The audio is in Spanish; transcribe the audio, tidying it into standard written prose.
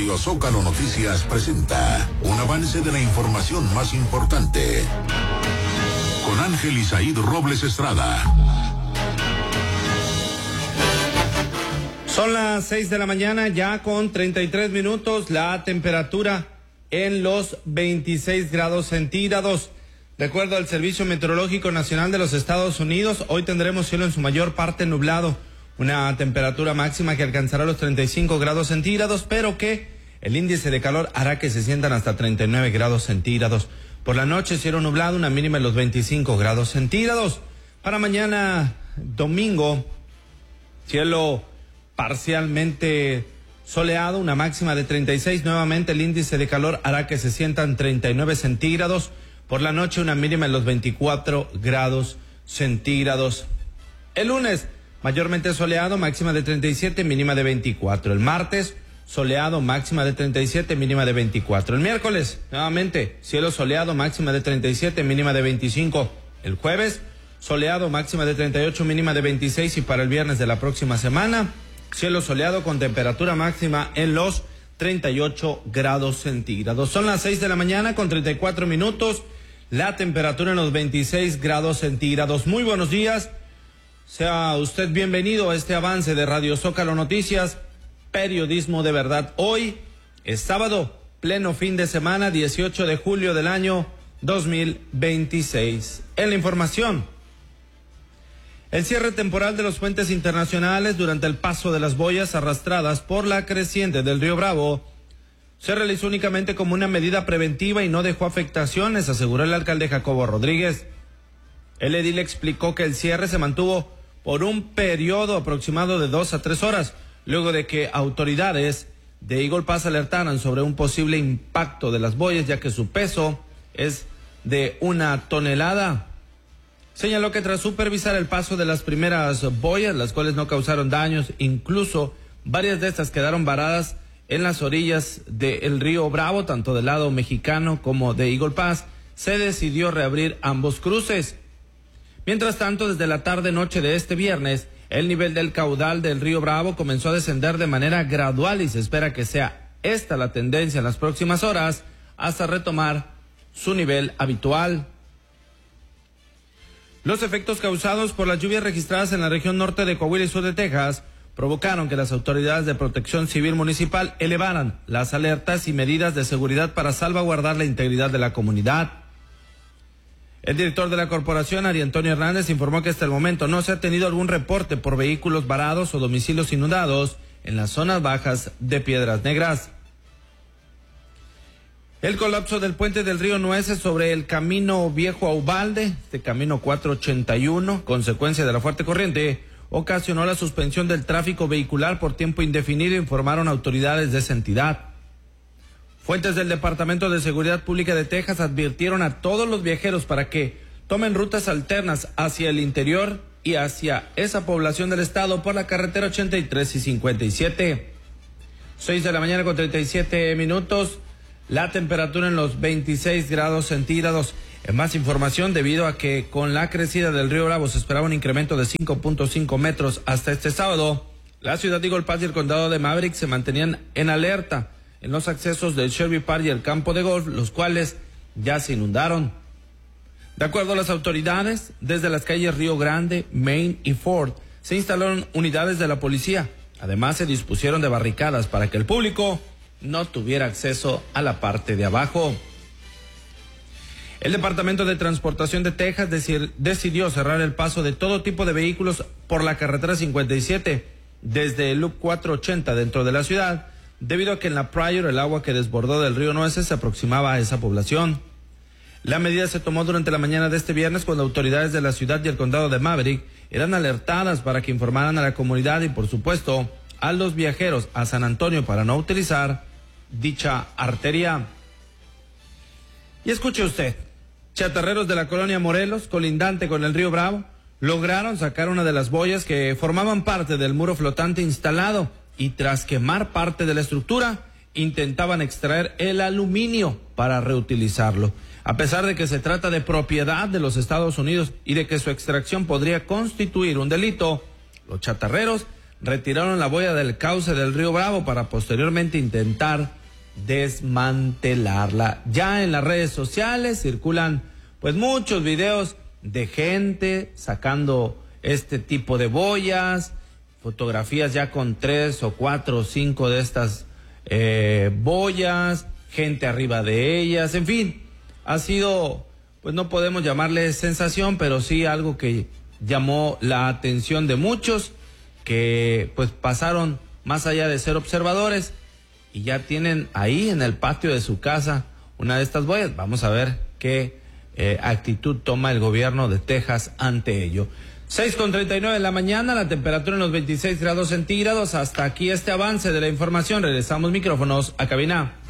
Radio Zócalo Noticias presenta un avance de la información más importante con Ángel Isaíd Robles Estrada. Son las 6 de la mañana, ya con 33 minutos, la temperatura en los 26 grados centígrados. De acuerdo al Servicio Meteorológico Nacional de los Estados Unidos, hoy tendremos cielo en su mayor parte nublado, una temperatura máxima que alcanzará los 35 grados centígrados, pero que el índice de calor hará que se sientan hasta 39 grados centígrados. Por la noche, cielo nublado, una mínima en los 25 grados centígrados. Para mañana, domingo, cielo parcialmente soleado, una máxima de 36. Nuevamente, el índice de calor hará que se sientan 39 centígrados. Por la noche, una mínima en los 24 grados centígrados. El lunes, mayormente soleado, máxima de 37, mínima de 24. El martes, soleado, máxima de 37, mínima de 24. El miércoles, nuevamente, cielo soleado, máxima de 37, mínima de 25. El jueves, soleado, máxima de 38, mínima de 26. Y para el viernes de la próxima semana, cielo soleado con temperatura máxima en los 38 grados centígrados. Son las 6 de la mañana con 34 minutos. La temperatura en los 26 grados centígrados. Muy buenos días. Sea usted bienvenido a este avance de Radio Zócalo Noticias, periodismo de verdad. Hoy es sábado, pleno fin de semana, 18 de julio del año 2026. En la información, el cierre temporal de los puentes internacionales durante el paso de las boyas arrastradas por la creciente del río Bravo se realizó únicamente como una medida preventiva y no dejó afectaciones, aseguró el alcalde Jacobo Rodríguez. El edil explicó que el cierre se mantuvo por un periodo aproximado de 2 a 3 horas, luego de que autoridades de Eagle Pass alertaran sobre un posible impacto de las boyas, ya que su peso es de 1 tonelada. Señaló que tras supervisar el paso de las primeras boyas, las cuales no causaron daños, incluso varias de estas quedaron varadas en las orillas del río Bravo, tanto del lado mexicano como de Eagle Pass, se decidió reabrir ambos cruces. Mientras tanto, desde la tarde-noche de este viernes, el nivel del caudal del río Bravo comenzó a descender de manera gradual y se espera que sea esta la tendencia en las próximas horas hasta retomar su nivel habitual. Los efectos causados por las lluvias registradas en la región norte de Coahuila y sur de Texas provocaron que las autoridades de protección civil municipal elevaran las alertas y medidas de seguridad para salvaguardar la integridad de la comunidad. El director de la corporación, Ari Antonio Hernández, informó que hasta el momento no se ha tenido algún reporte por vehículos varados o domicilios inundados en las zonas bajas de Piedras Negras. El colapso del puente del río Nueces sobre el camino Viejo a Ubalde, camino 481, consecuencia de la fuerte corriente, ocasionó la suspensión del tráfico vehicular por tiempo indefinido, informaron autoridades de esa entidad. Fuentes del Departamento de Seguridad Pública de Texas advirtieron a todos los viajeros para que tomen rutas alternas hacia el interior y hacia esa población del estado por la carretera 83 y 57. 6 de la mañana con 37 minutos. La temperatura en los 26 grados centígrados. En más información, debido a que con la crecida del río Bravo se esperaba un incremento de 5.5 metros hasta este sábado, la ciudad de Eagle Pass y el condado de Maverick se mantenían en alerta en los accesos del Shelby Park y el campo de golf, los cuales ya se inundaron. De acuerdo a las autoridades, desde las calles Río Grande, Main y Ford, se instalaron unidades de la policía. Además, se dispusieron de barricadas para que el público no tuviera acceso a la parte de abajo. El Departamento de Transportación de Texas decidió cerrar el paso de todo tipo de vehículos por la carretera 57 desde el Loop 480 dentro de la ciudad, debido a que en la Pryor el agua que desbordó del río Nueces se aproximaba a esa población. La medida se tomó durante la mañana de este viernes cuando autoridades de la ciudad y el condado de Maverick eran alertadas para que informaran a la comunidad y, por supuesto, a los viajeros a San Antonio para no utilizar dicha arteria. Y escuche usted, chatarreros de la colonia Morelos, colindante con el río Bravo, lograron sacar una de las boyas que formaban parte del muro flotante instalado y tras quemar parte de la estructura, intentaban extraer el aluminio para reutilizarlo. A pesar de que se trata de propiedad de los Estados Unidos y de que su extracción podría constituir un delito, los chatarreros retiraron la boya del cauce del río Bravo para posteriormente intentar desmantelarla. Ya en las redes sociales circulan pues muchos videos de gente sacando este tipo de boyas, fotografías ya con 3 o 4 o 5 de estas boyas, gente arriba de ellas, en fin, ha sido, pues no podemos llamarle sensación, pero sí algo que llamó la atención de muchos que pues pasaron más allá de ser observadores y ya tienen ahí en el patio de su casa una de estas boyas. Vamos a ver qué actitud toma el gobierno de Texas ante ello. 6:39 de la mañana, la temperatura en los 26 grados centígrados. Hasta aquí este avance de la información. Regresamos micrófonos a cabina.